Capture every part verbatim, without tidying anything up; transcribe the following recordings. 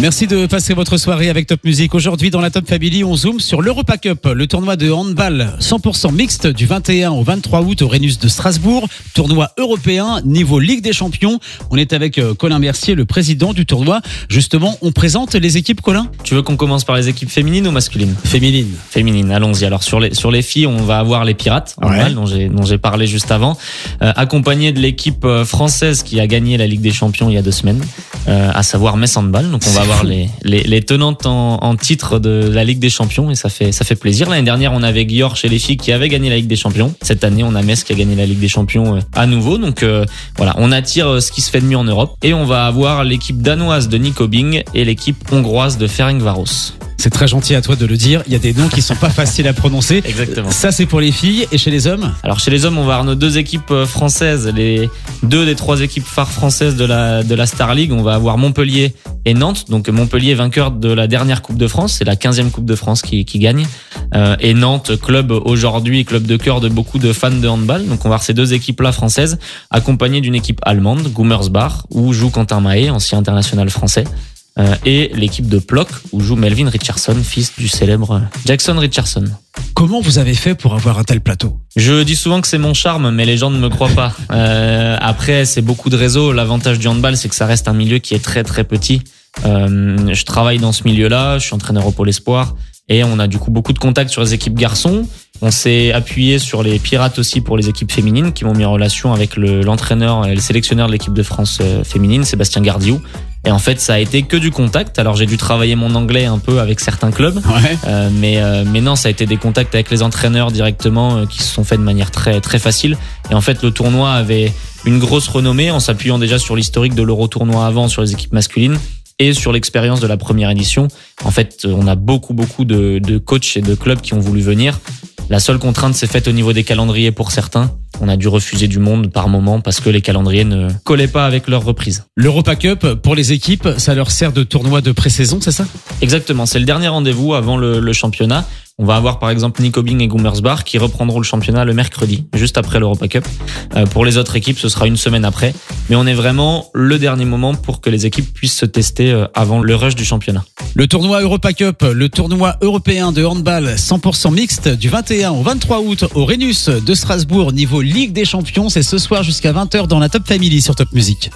Merci de passer votre soirée avec Top Music. Aujourd'hui, dans la Top Family, on zoome sur l'Europa Cup, le tournoi de handball cent pour cent mixte du vingt et un au vingt-trois août au Rhenus de Strasbourg. Tournoi européen, niveau Ligue des Champions. On est avec Colin Mercier, le président du tournoi. Justement, on présente les équipes, Colin ? Tu veux qu'on commence par les équipes féminines ou masculines ? Féminines. Féminines, allons-y. Alors sur les, sur les filles, on va avoir les Pirates, Ouais. handball, dont j'ai, dont j'ai parlé juste avant, euh, accompagné de l'équipe française qui a gagné la Ligue des Champions il y a deux semaines, euh, à savoir Metz Handball. Donc on va avoir les, les, les tenantes en, en titre de la Ligue des Champions et ça fait, ça fait plaisir. L'année dernière, on avait Győr chez les filles qui avait gagné la Ligue des Champions. Cette année, on a Metz qui a gagné la Ligue des Champions euh, à nouveau. Donc euh, voilà, on attire euh, ce qui se fait de mieux en Europe. Et on va avoir l'équipe danoise de Nyköping et l'équipe hongroise de Ferencváros. C'est très gentil à toi de le dire. Il y a des noms qui sont pas faciles à prononcer. Exactement. Ça, c'est pour les filles. Et chez les hommes ? Alors chez les hommes, on va avoir nos deux équipes françaises, les deux des trois équipes phares françaises de la de la Star League. On va avoir Montpellier et Nantes. Donc Montpellier vainqueur de la dernière Coupe de France, c'est la quinzième Coupe de France qui qui gagne. Euh, et Nantes, club aujourd'hui, club de cœur de beaucoup de fans de handball. Donc on va avoir ces deux équipes-là françaises, accompagnées d'une équipe allemande, Gummersbach, où joue Quentin Mahé, ancien international français. Euh, et l'équipe de Plock où joue Melvin Richardson, fils du célèbre Jackson Richardson. Comment vous avez fait pour avoir un tel plateau ? Je dis souvent que c'est mon charme, mais les gens ne me croient pas. Euh, après, c'est beaucoup de réseaux. L'avantage du handball, c'est que ça reste un milieu qui est très très petit. Euh, je travaille dans ce milieu-là, je suis entraîneur au Pôle Espoir, et on a du coup beaucoup de contacts sur les équipes garçons. On s'est appuyé sur les Pirates aussi pour les équipes féminines qui m'ont mis en relation avec le, l'entraîneur et le sélectionneur de l'équipe de France féminine, Sébastien Gardiou. Et en fait, ça a été que du contact. Alors, j'ai dû travailler mon anglais un peu avec certains clubs. Ouais. Euh, mais, euh, mais non, ça a été des contacts avec les entraîneurs directement euh, qui se sont faits de manière très, très facile. Et en fait, le tournoi avait une grosse renommée en s'appuyant déjà sur l'historique de l'Euro-tournoi avant sur les équipes masculines et sur l'expérience de la première édition. En fait, on a beaucoup, beaucoup de, de coachs et de clubs qui ont voulu venir. La seule contrainte s'est faite au niveau des calendriers pour certains. On a dû refuser du monde par moment parce que les calendriers ne collaient pas avec leur reprise. L'Europa Cup, pour les équipes, ça leur sert de tournoi de pré-saison, c'est ça ? Exactement, c'est le dernier rendez-vous avant le, le championnat. On va avoir par exemple Nyköping et Gummersbach qui reprendront le championnat le mercredi, juste après l'Europa Cup. Euh, pour les autres équipes, ce sera une semaine après. Mais on est vraiment le dernier moment pour que les équipes puissent se tester euh, avant le rush du championnat. Le tournoi Europa Cup, le tournoi européen de handball cent pour cent mixte du vingt et un au vingt-trois août au Rhenus de Strasbourg, niveau Ligue des Champions. C'est ce soir jusqu'à vingt heures dans la Top Family sur Top Music.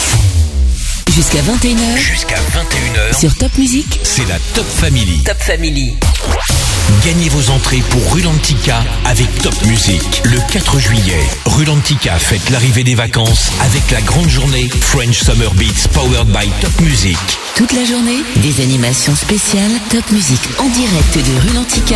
Jusqu'à vingt et une heures. Jusqu'à vingt et une heures. Sur Top Music. C'est la Top Family. Top Family. Gagnez vos entrées pour Rulantica avec Top Music. Le quatre juillet, Rulantica fête l'arrivée des vacances avec la grande journée French Summer Beats powered by Top Music. Toute la journée, des animations spéciales Top Music en direct de Rulantica